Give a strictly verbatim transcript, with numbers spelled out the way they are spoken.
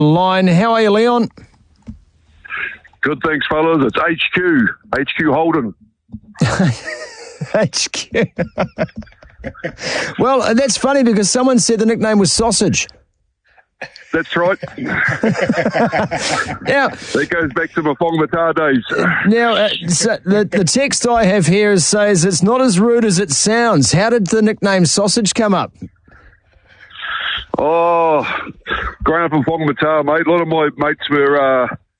line. How are you, Leon? Good, thanks, fellas. It's H Q. H Q Holden. H Q. Well, that's funny because someone said the nickname was Sausage. That's right. Now, that goes back to my Whangamata days. Now, uh, so the, the text I have here is, says it's not as rude as it sounds. How did the nickname Sausage come up? Oh, growing up in Whangamata, mate, a lot of my mates were uh,